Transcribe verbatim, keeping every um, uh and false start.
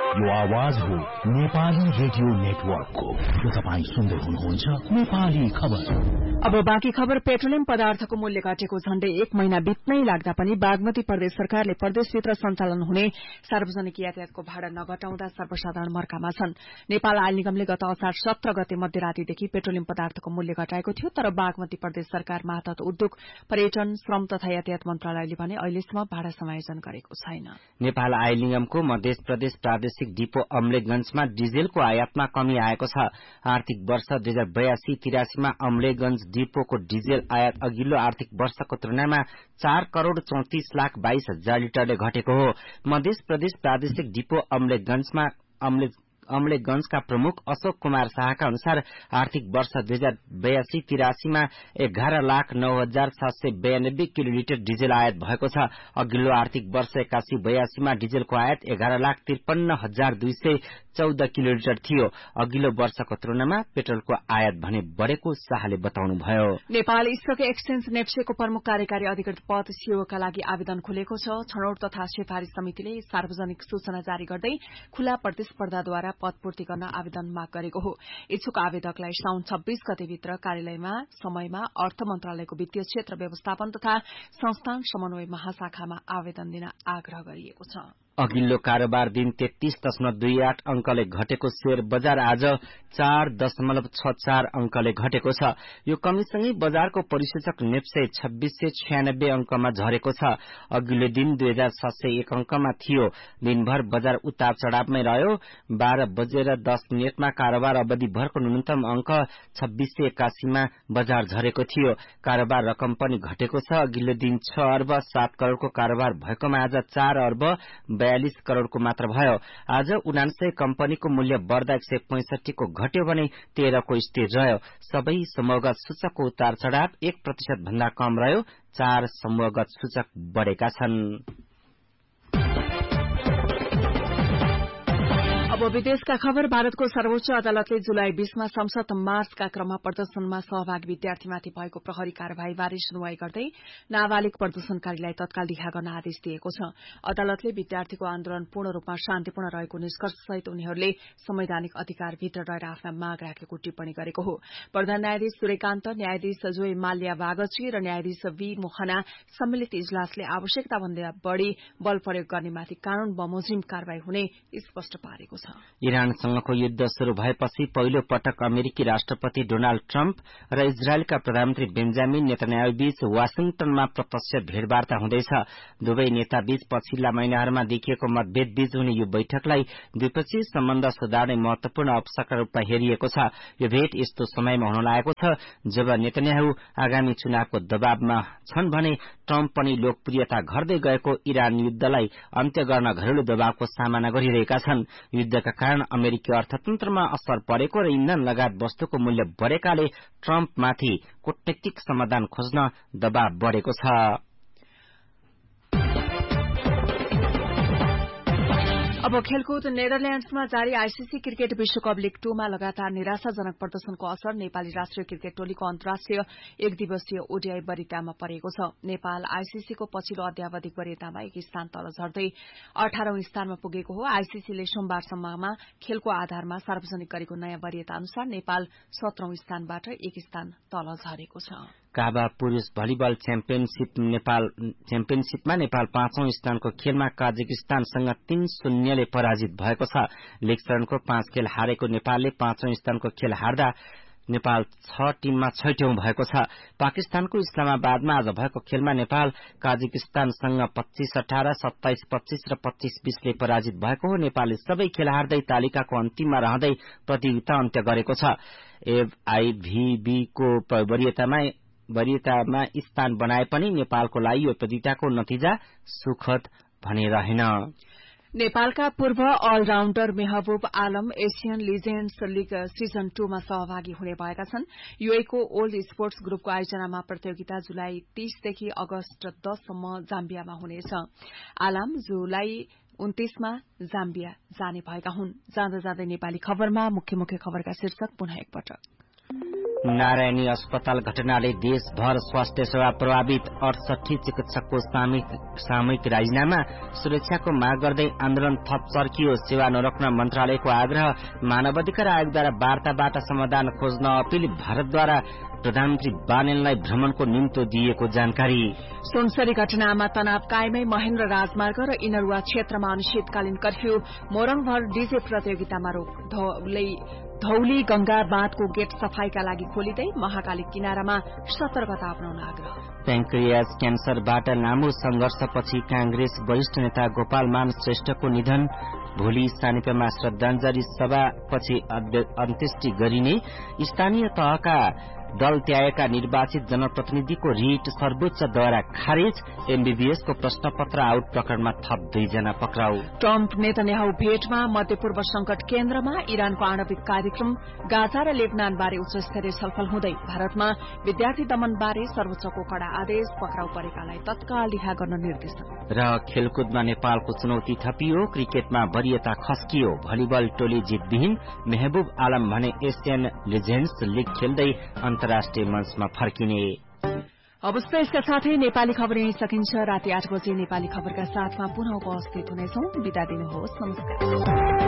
यो आवाज हो नेपाली रेडियो नेटवर्कको। यो तपाईँ सुन्दै हुनुहुन्छ नेपाली खबर। अब बाँकी खबर। पेट्रोलियम पदार्थको मूल्य घटेको झण्डै एक महिना बित्नै लाग्दा पनि बागमती प्रदेश सरकारले प्रदेशभित्र सञ्चालन हुने सार्वजनिक यातायातको भाड़ा नघटाउँदा सर्वसाधारण मर्कामा छन्। नेपाल आयल निगमले गत असार सत्र गते मध्यरातीदेखि पेट्रोलियम पदार्थको मूल्य घटाएको थियो, तर बागमती प्रदेश सरकार मातहत उद्योग, पर्यटन, श्रम तथा यातायात मन्त्रालयले भने अहिलेसम्म भाड़ा समायोजन गरेको छैन। नेपाल आयल निगमको मध्य प्रदेश प्रादेशिक डिपो अमलेखगंजमा डिजेलको आयातमा कमी आएको छ। आर्थिक वर्ष दुई हजार बयासी तिरासीमा अमलेखगंज डिपोको डिजेल आयात अघिल्लो आर्थिक वर्षको तुलनामा चार करोड़ चौतिस लाख बाइस हजार लिटरले घटेको हो। मध्य प्रदेश प्रादेशिक डिपो अमलेखगंजमा अमलेख अमलेखगंजका प्रमुख अशोक कुमार शाहका अनुसार आर्थिक वर्ष दुई हजार बयासी तिरासीमा एघार लाख नौ हजार सात सय बयानब्बे किलोलिटर डिजेल आयात भएको छ। अघिल्लो आर्थिक वर्ष एकासी बयासीमा डिजेलको आयात एघार लाख त्रिपन्न हजार दुई सय चौध किलोलिटर थियो। अघिल्लो वर्षको तुलनामा पेट्रोलको आयात भने बढ़ेको शाहले बताउनुभयो। नेपाल स्टक एक्सचेन्ज नेप्सेको प्रमुख कार्यकारी अधिकृत पद सिओका लागि आवेदन खुलेको छ। छनौट तथा सिफारिश समितिले सार्वजनिक सूचना जारी गर्दै खुला प्रतिस्पर्धाद्वारा पदपूर्ति गर्न आवेदन माग गरेको हो। इच्छुक आवेदकलाई साउन छब्बीस गतेभित्र कार्यालयमा समयमा अर्थ मन्त्रालयको वित्तीय क्षेत्र व्यवस्थापन तथा संस्थान समन्वय महाशाखामा आवेदन दिन आग्रह गरिएको छ। अघिल्लो कारोबार दिन तेत्तीस दशमलव दुई आठ अंकले घटेको शेयर बजार आज चार दशमलव छ चार अंकले घटेको छ। यो कमीसँगै बजारको परिसूचक नेप्से छब्बीस सय छयानब्बे अंकमा झरेको छ। अघिल्लो दिन दुई हजार सात सय एक अंकमा थियो। दिनभर बजार उतार चढ़ावमै रह्यो। बाह्र बजेर दस मिनटमा कारोबार अवधि भरको न्यूनतम अंक छब्बीस सय एकासीमा बजार झरेको थियो। कारोबार रकम पनि घटेको छ। अघिल्लो दिन छ अर्ब सात करोड़को कारोबार भएकोमा आज चार अर्ब बयालीस करोड़को मात्र भयो। आज उनान्सय कम्पनीको मूल्य बढ़दा एक सय पैंसठी को घट्यो भने तेह्र को स्थिर रह्यो। सबै समूहगत सूचकको उतार चढ़ाव एक प्रतिशत भन्दा कम रह्यो। चार समूहगत सूचक बढ़ेका छन्। अब विदेशका खबर। भारतको सर्वोच्च अदालतले जुलाई बीसमा संसद मार्चका क्रममा प्रदर्शनमा सहभागी विद्यार्थीमाथि भएको प्रहरी कार्यवाहीबारे सुनवाई गर्दै नाबालिग प्रदर्शनकारीलाई तत्काल रिहा गर्न आदेश दिएको छ। अदालतले विद्यार्थीको आन्दोलन पूर्ण रूपमा शान्तिपूर्ण रहेको निष्कर्षसहित उनीहरूले संवैधानिक अधिकारभित्र रहेर आफ्ना माग राखेको टिप्पणी गरेको हो। प्रधान न्यायाधीश सूर्यकान्त, न्यायाधीश जोय माल्या बागची र न्यायाधीश वी मोहना सम्मिलित इजलासले आवश्यकताभन्दा बढ़ी बल प्रयोग गर्नेमाथि कानून बमोजिम कार्यवाही हुने स्पष्ट पारेको छ। इरानसँगको युद्ध शुरू भएपछि पहिलो पटक अमेरिकी राष्ट्रपति डोनाल्ड ट्रम्प र इजरायलका प्रधानमन्त्री बेन्जामिन नेतन्याहु बीच वाशिंगटनमा प्रत्यक्ष भेटवार्ता हुँदैछ। दुवै नेताबीच पछिल्ला महिनाहरूमा देखिएको मतभेद बीच हुने यो बैठकलाई द्विपक्षीय सम्बन्ध सुधार्ने महत्वपूर्ण अवसरका रूपमा हेरिएको छ। यो भेट यस्तो समयमा हुन लागेको छ जब नेतन्याहु आगामी चुनावको दबावमा छन् भने ट्रम्प पनि लोकप्रियता घट्दै गएको इरान युद्धलाई अन्त्य गर्न घरेलु दबावको सामना गरिरहेका छन्। युद्धका कारण अमेरिकी अर्थतन्त्रमा असर परेको र इन्धन लगायत वस्तुको मूल्य बढ़ेकाले ट्रम्पमाथि कूटनीतिक समाधान खोज्न दबाव बढ़ेको छ। अब खेलकुद। नेदरल्याण्ड्समा जारी आईसीसी क्रिकेट विश्वकप लीग टूमा लगातार निराशाजनक प्रदर्शनको असर नेपाली राष्ट्रिय क्रिकेट टोलीको अन्तर्राष्ट्रिय एक दिवसीय ओडीआई वरियतामा परेको छ। नेपाल आईसीसीको पछिल्लो अध्यावधिक वरियतामा एक स्थान तल झर्दै अठारौं स्थानमा पुगेको हो। आईसीसीले सोमबारसम्ममा खेलको आधारमा सार्वजनिक गरेको नयाँ वरियता अनुसार नेपाल सत्रौं स्थानबाट एक स्थान तल झरेको छ। काबा पुरूष भलिबल च्याम्पियनशीप नेपाल च्याम्पियनशीपमा नेपाल पाँचौं स्थानको खेलमा काजाकिस्तानसँग तीन शून्यले पराजित भएको छ। लीग चरणको पाँच खेल हारेको नेपालले पाँचौं स्थानको खेल हार्दा नेपाल छ टीममा छैटौं भएको छ। पाकिस्तानको इस्लामाबादमा आज भएको खेलमा नेपाल काजाकिस्तानसँग पच्चीस अठार, सत्ताइस पच्चीस र पच्चीस बीसले पराजित भएको हो। नेपालले सबै खेल हार्दै तालिकाको अन्तिममा रहँदै प्रतियोगिता अन्त्य गरेको छ। एफआईभीबी को वरियतामा वरियतामा स्थान बनाए पनि नेपालको लागि यो प्रतियोगिताको नतिजा सुखद भने रहेन। नेपालका पूर्व अलराउण्डर मेहबूब आलम एशियन लिजेन्ड्स लीग सीजन टूमा सहभागी हुने भएका छन्। यूएईको ओल्ड स्पोर्ट्स ग्रुपको आयोजनामा प्रतियोगिता जुलाई तीसदेखि अगस्त दससम्म जाम्बियामा हुनेछ। आलम जुलाई उन्तीसमा जाम्बिया जाने भएका हुन्। जाँदा जाँदै नेपाली खबरमा मुख्य मुख्य खबरका शीर्षक पुनः एकपटक। नारायणी अस्पताल घटनाले देशभर स्वास्थ्य सेवा प्रभावित, अडसठी चिकित्सकको सामूहिक राजीनामा, सुरक्षाको माग गर्दै आन्दोलन थप चर्कियो, सेवा नरोक्न मन्त्रालयको आग्रह, मानवाधिकार आयोगद्वारा वार्ताबाट समाधान खोज्न अपील, भारतद्वारा प्रधानमन्त्री बानेललाई भ्रमणको निम्तो दिएको जानकारी। सुनसरी घटनामा तनाव कायमै, महेन्द्र राजमार्ग र इनरुवा क्षेत्रमा अनिश्चितकालीन कर्फ्यू, मोरङभर डीजे प्रतियोगितामा रोक, धौली गंगा बाँधको गेट सफाईका लागि खोलिँदै, महाकाली किनारामा सतर्कता अपनाउन आग्रह। प्याङ्क्रियाज क्यान्सरबाट लामो संघर्षपछि कांग्रेस वरिष्ठ नेता गोपालमान श्रेष्ठको निधन, भोलि सानिपामा श्रद्धाञ्जली सभापछि अन्त्येष्टि गरिने, स्थानीय तहका दल त्यागेका निर्वाचित जनप्रतिनिधिको रिट सर्वोच्चद्वारा खारेज, एमबीबीएसको प्रश्नपत्र आउट प्रकरणमा थप दुईजना पक्राउ। ट्रम्प नेतन्याहु भेटमा, मध्यपूर्व संकट केन्द्रमा इरानको आणविक कार्यक्रम, गाजा र लेबनान बारे उच्चस्तरीय छलफल हुँदै, भारतमा विद्यार्थी दमन बारे सर्वोच्चको कड़ा आदेश, पक्राउ परेकालाई तत्काल रिहा गर्न निर्देशन। र खेलकुदमा नेपालको चुनौती थपियो, क्रिकेटमा वरियता खस्कियो, भलिबल टोली जितविहीन, मेहबुब आलम भने एशियन लिजेन्ड्स लीग खेल्दै अन्तर्राष्ट्रिय मञ्चमा फर्किने। अवस्था यसका साथै नेपाली खबर यही सकिन्छ। राति आठ बजे नेपाली खबरका साथमा पुनः उपस्थित हुनेछौं। बिदा दिनुहोस्। नमस्कार।